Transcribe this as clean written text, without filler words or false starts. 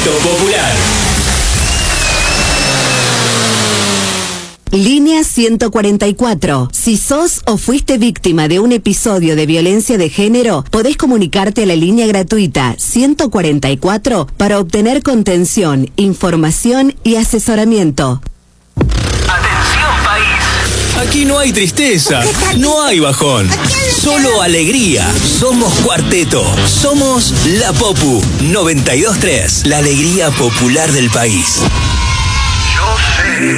Cuarteto Popular. Línea 144. Si sos o fuiste víctima de un episodio de violencia de género, podés comunicarte a la línea gratuita 144 para obtener contención, información y asesoramiento. Atención, país. Aquí no hay tristeza, no hay bajón, solo alegría. Somos Cuarteto, somos La Popu 92.3, la alegría popular del país. Yo sé